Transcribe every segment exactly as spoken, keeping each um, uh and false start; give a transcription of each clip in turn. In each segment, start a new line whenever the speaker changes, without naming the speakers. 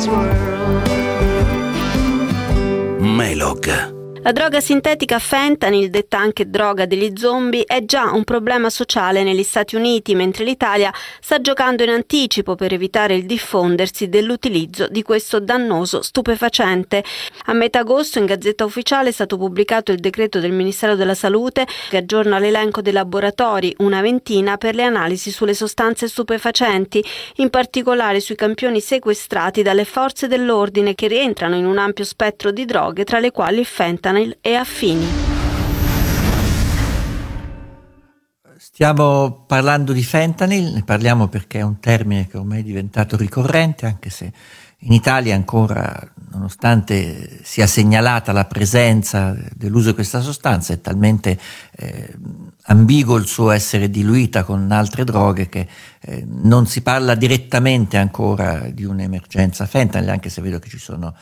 this world.
Melog.
La droga sintetica fentanyl, detta anche droga degli zombie, è già un problema sociale negli Stati Uniti, mentre l'Italia sta giocando in anticipo per evitare il diffondersi dell'utilizzo di questo dannoso stupefacente. A metà agosto in Gazzetta Ufficiale è stato pubblicato il decreto del Ministero della Salute che aggiorna l'elenco dei laboratori, una ventina, per le analisi sulle sostanze stupefacenti, in particolare sui campioni sequestrati dalle forze dell'ordine che rientrano in un ampio spettro di droghe, tra le quali il fentanyl e affini.
Stiamo parlando di fentanyl, ne parliamo perché è un termine che ormai è diventato ricorrente, anche se in Italia ancora, nonostante sia segnalata la presenza dell'uso di questa sostanza, è talmente eh, ambiguo il suo essere diluita con altre droghe che eh, non si parla direttamente ancora di un'emergenza fentanyl, anche se vedo che ci sono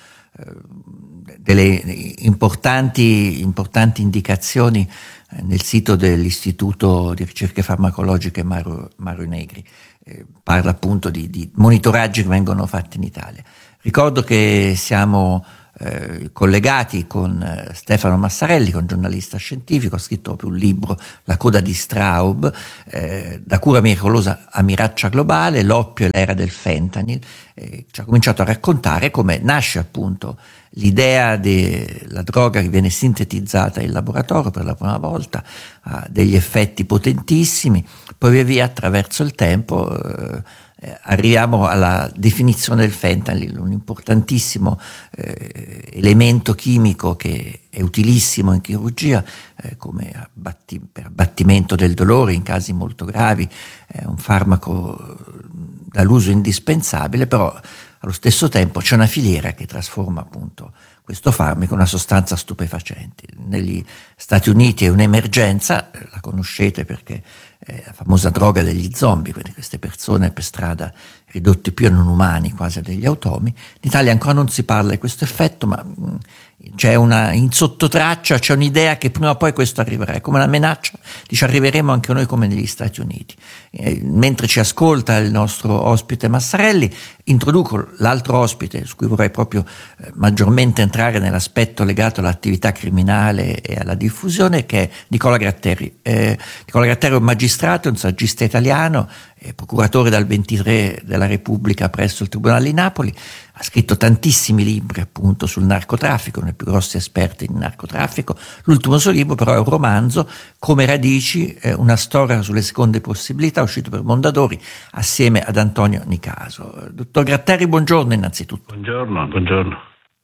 delle importanti, importanti indicazioni nel sito dell'Istituto di Ricerche Farmacologiche Mario, Mario Negri. Eh, parla appunto di, di monitoraggi che vengono fatti in Italia. Ricordo che siamo eh, collegati con eh, Stefano Massarelli, che è un giornalista scientifico, ha scritto proprio un libro, La coda di Straub, eh, da cura miracolosa a minaccia globale, l'oppio e l'era del fentanyl. Eh, ci ha cominciato a raccontare come nasce appunto l'idea della droga che viene sintetizzata in laboratorio per la prima volta, ha degli effetti potentissimi, poi via via attraverso il tempo eh, eh, arriviamo alla definizione del fentanyl, un importantissimo eh, elemento chimico che è utilissimo in chirurgia eh, come abbatti, per abbattimento del dolore in casi molto gravi, è un farmaco dall'uso indispensabile, però allo stesso tempo c'è una filiera che trasforma appunto questo farmaco in una sostanza stupefacente. Negli Stati Uniti è un'emergenza, la conoscete perché è la famosa droga degli zombie, quindi queste persone per strada ridotte più a non umani, quasi a degli automi. In Italia ancora non si parla di questo effetto, ma mh, c'è una, in sottotraccia c'è un'idea che prima o poi questo arriverà, è come una minaccia, dice arriveremo anche noi come negli Stati Uniti. Eh, mentre ci ascolta il nostro ospite Massarelli, introduco l'altro ospite su cui vorrei proprio eh, maggiormente entrare nell'aspetto legato all'attività criminale e alla diffusione, che è Nicola Gratteri. Eh, Nicola Gratteri è un magistrato, un saggista italiano, è procuratore dal ventitré della Repubblica presso il Tribunale di Napoli, ha scritto tantissimi libri appunto sul narcotraffico, uno dei più grossi esperti in narcotraffico. L'ultimo suo libro però è un romanzo, Come radici, eh, una storia sulle seconde possibilità, uscito per Mondadori assieme ad Antonio Nicaso. Dottor Gratteri, buongiorno innanzitutto.
Buongiorno, buongiorno.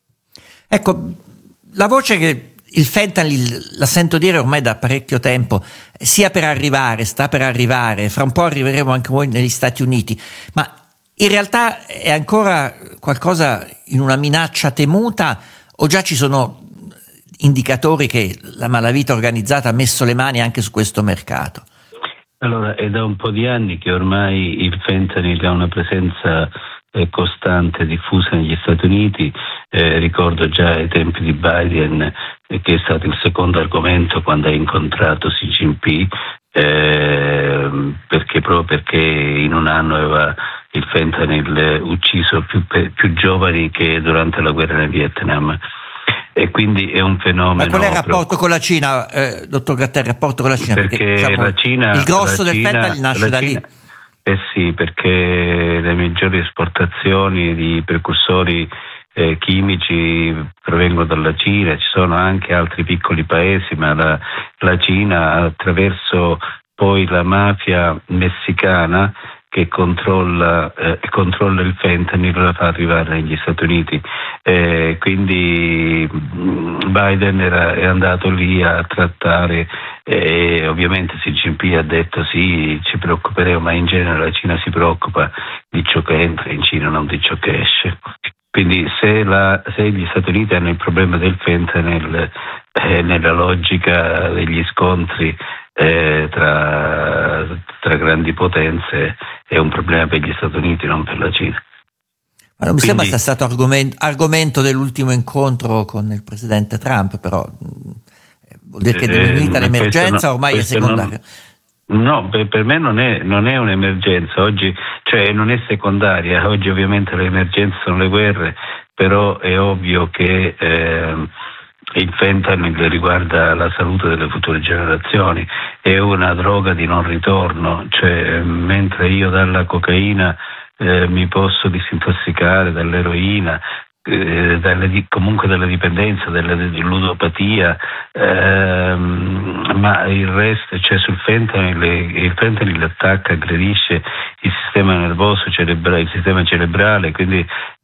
Ecco, la voce che il fentanyl la sento dire ormai da parecchio tempo, sia per arrivare, sta per arrivare, fra un po' arriveremo anche voi negli Stati Uniti, ma in realtà è ancora qualcosa in una minaccia temuta o già ci sono indicatori che la malavita organizzata ha messo le mani anche su questo mercato?
Allora, è da un po' di anni che ormai il fentanyl ha una presenza eh, costante, diffusa negli Stati Uniti. Eh, ricordo già ai tempi di Biden, eh, che è stato il secondo argomento quando ha incontrato Xi Jinping, eh, perché proprio perché in un anno aveva il fentanyl ucciso più, più giovani che durante la guerra nel Vietnam. E quindi è un fenomeno.
Ma qual è il rapporto con la Cina, eh, dottor Gratteri, il rapporto con la Cina?
Perché, perché diciamo, la Cina,
il grosso
la
del
Cina,
fentanyl nasce da
Cina,
lì.
Eh sì, perché le maggiori esportazioni di precursori eh, chimici provengono dalla Cina, ci sono anche altri piccoli paesi, ma la, la Cina attraverso poi la mafia messicana che controlla, eh, controlla il fentanyl, la fa arrivare negli Stati Uniti. Eh, quindi Biden era, è andato lì a trattare, e eh, ovviamente Xi Jinping ha detto sì, ci preoccuperemo, ma in genere la Cina si preoccupa di ciò che entra in Cina, non di ciò che esce. Quindi se, la, se gli Stati Uniti hanno il problema del fentanyl, eh, nella logica degli scontri eh, tra, tra grandi potenze, è un problema per gli Stati Uniti, non per la Cina.
Ma non mi
Quindi,
sembra sia stato argomento, argomento dell'ultimo incontro con il presidente Trump, però vuol dire che è diminuita eh, l'emergenza,
no,
ormai è secondaria.
No, per, per me non è, non è un'emergenza, oggi, cioè non è secondaria, oggi ovviamente le emergenze sono le guerre, però è ovvio che eh, il fentanyl riguarda la salute delle future generazioni, è una droga di non ritorno, cioè mentre io dalla cocaina eh, mi posso disintossicare, dall'eroina, eh, dalle, comunque dalla dipendenza, dalla ludopatia, ehm, ma il resto, cioè sul fentanyl, il fentanyl attacca, aggredisce il sistema nervoso cerebrale, il sistema cerebrale, quindi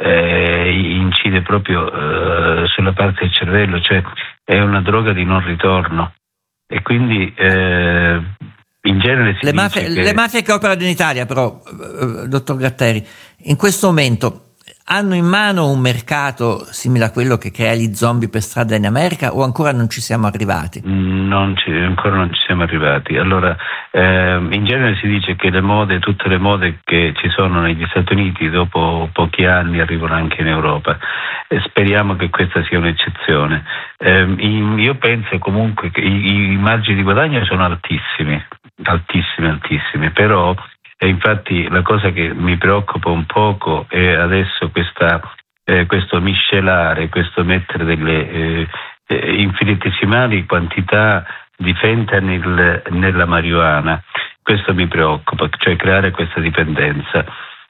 eh, incide proprio eh, sulla parte del cervello, cioè è una droga di non ritorno e quindi eh, in genere si
le
dice
mafie,
che...
le mafie che operano in Italia però, eh, dottor Gratteri, in questo momento hanno in mano un mercato simile a quello che crea gli zombie per strada in America o ancora non ci siamo arrivati?
Non ci, ancora non ci siamo arrivati. Allora, ehm, in genere si dice che le mode, tutte le mode che ci sono negli Stati Uniti dopo pochi anni arrivano anche in Europa e speriamo che questa sia un'eccezione. Ehm, in, io penso comunque che i, i margini di guadagno sono altissimi, altissimi, altissimi, però e infatti la cosa che mi preoccupa un poco è adesso questa, eh, questo miscelare, questo mettere delle eh, eh, infinitesimali quantità di fentanyl nella marijuana. Questo mi preoccupa, cioè creare questa dipendenza.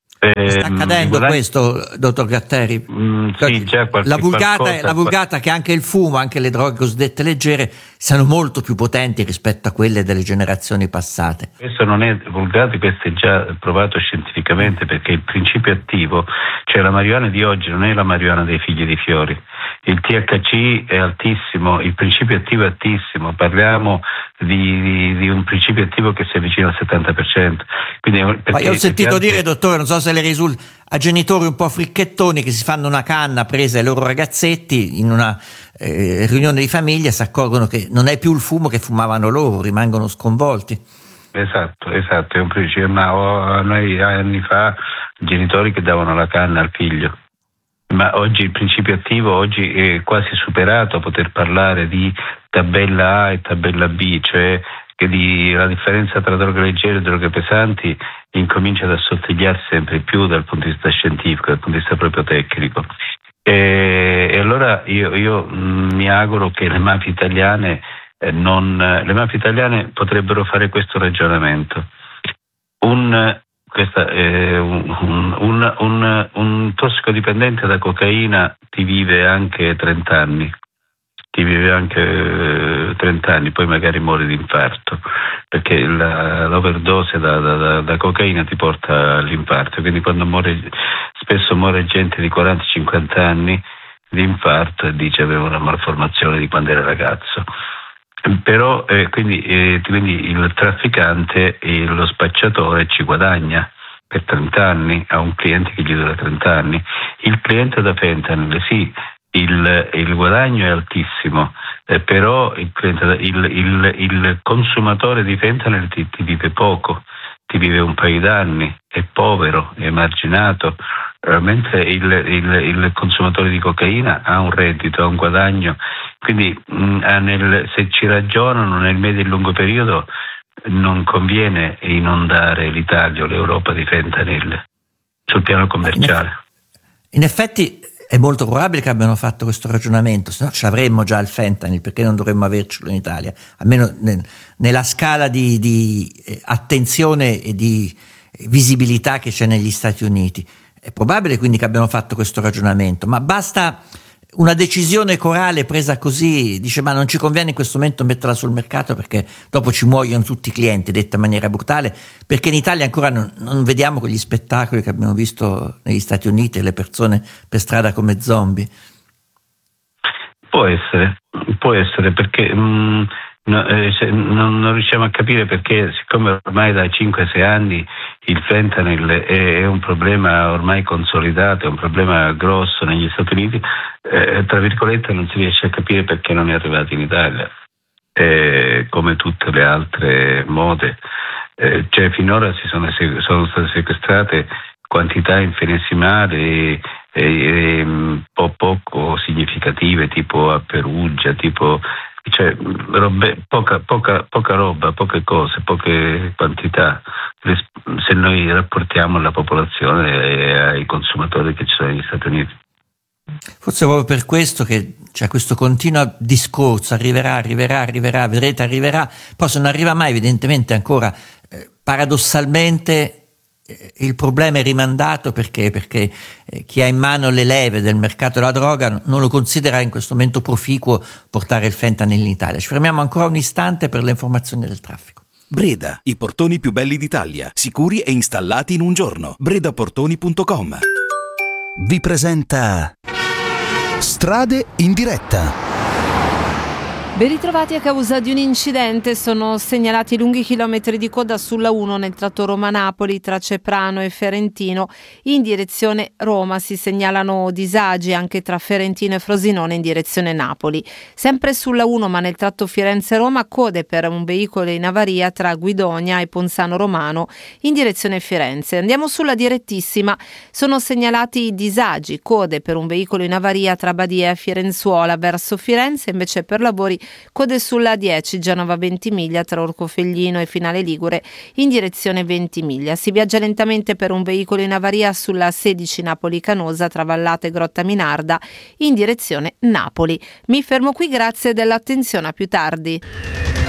Sta accadendo guadagni... questo, dottor Gratteri?
Mm, sì, già qualche,
la vulgata
qualcosa,
è la vulgata che anche il fumo, anche le droghe cosiddette leggere, siano molto più potenti rispetto a quelle delle generazioni passate.
Questo non è vulgata, questo è già provato scientificamente, perché il principio attivo, cioè la marijuana di oggi non è la marijuana dei figli di fiori. Il T H C è altissimo, il principio attivo è altissimo, parliamo di, di, di un principio attivo che si avvicina al settanta per cento. Quindi,
Ma io ho sentito dire, dottore, non so se le risulta, a genitori un po' fricchettoni che si fanno una canna presa ai loro ragazzetti in una eh, riunione di famiglia, si accorgono che non è più il fumo che fumavano loro, rimangono sconvolti.
Esatto, esatto, è un principio, ma noi anni fa genitori che davano la canna al figlio. Ma oggi il principio attivo oggi è quasi superato a poter parlare di tabella A e tabella B, cioè che di, la differenza tra droghe leggere e droghe pesanti incomincia ad assottigliarsi sempre più dal punto di vista scientifico, dal punto di vista proprio tecnico. E, e allora io, io mh, mi auguro che le mafie italiane eh, non, le mafie italiane potrebbero fare questo ragionamento. Un Questa, eh, un, un, un, un tossicodipendente da cocaina ti vive anche trenta anni, ti vive anche eh, trenta anni, poi magari muore di infarto, perché la, l'overdose da, da, da cocaina ti porta all'infarto, quindi quando muore, spesso muore gente di quaranta cinquanta anni di infarto e dice aveva una malformazione di quando era ragazzo. Però eh, quindi, eh, quindi il trafficante e lo spacciatore ci guadagna per trenta anni, ha un cliente che gli dura trenta anni. Il cliente da fentanyl, sì, il, il guadagno è altissimo, eh, però il, il, il, il consumatore di fentanyl ti, ti vive poco, ti vive un paio d'anni, è povero, è emarginato, eh, mentre il, il, il consumatore di cocaina ha un reddito, ha un guadagno. Quindi mh, nel, se ci ragionano nel medio e lungo periodo non conviene inondare l'Italia o l'Europa di fentanyl sul piano commerciale.
In effetti è molto probabile che abbiano fatto questo ragionamento, se no ce l'avremmo già il fentanyl, perché non dovremmo avercelo in Italia, almeno nel, nella scala di, di attenzione e di visibilità che c'è negli Stati Uniti. È probabile quindi che abbiano fatto questo ragionamento, ma basta una decisione corale presa così, dice ma non ci conviene in questo momento metterla sul mercato perché dopo ci muoiono tutti i clienti, detta in maniera brutale, perché in Italia ancora non, non vediamo quegli spettacoli che abbiamo visto negli Stati Uniti, le persone per strada come zombie.
Può essere, può essere perché mh, no, eh, se, non, non riusciamo a capire perché, siccome ormai da cinque sei anni il fentanyl è, è un problema ormai consolidato, è un problema grosso negli Stati Uniti, eh, tra virgolette non si riesce a capire perché non è arrivato in Italia, eh, come tutte le altre mode. Eh, cioè finora si sono, sono state sequestrate quantità infinitesimali e, e po- poco significative, tipo a Perugia, tipo cioè robe, poca, poca, poca roba, poche cose, poche quantità, se noi rapportiamo alla popolazione e ai consumatori che ci sono negli Stati Uniti.
Forse proprio per questo che c'è questo continuo discorso, arriverà, arriverà, arriverà, vedrete, arriverà, poi se non arriva mai, evidentemente ancora eh, paradossalmente eh, il problema è rimandato perché, perché eh, chi ha in mano le leve del mercato della droga non lo considera in questo momento proficuo portare il fentanyl in Italia. Ci fermiamo ancora un istante per le informazioni del traffico.
Breda, i portoni più belli d'Italia, sicuri e installati in un giorno. breда portoni punto com vi presenta Strade in diretta.
Ben ritrovati. A causa di un incidente sono segnalati lunghi chilometri di coda sulla uno nel tratto Roma-Napoli tra Ceprano e Ferentino. In direzione Roma si segnalano disagi anche tra Ferentino e Frosinone in direzione Napoli. Sempre sulla uno ma nel tratto Firenze-Roma code per un veicolo in avaria tra Guidonia e Ponzano Romano in direzione Firenze. Andiamo sulla direttissima. Sono segnalati disagi, code per un veicolo in avaria tra Badia e Firenzuola verso Firenze, invece per lavori code sulla dieci Genova Ventimiglia tra Orcofelglino e Finale Ligure in direzione Ventimiglia. Si viaggia lentamente per un veicolo in avaria sulla sedici Napoli Canosa tra Vallata e Grotta Minarda in direzione Napoli. Mi fermo qui, grazie dell'attenzione, a più tardi.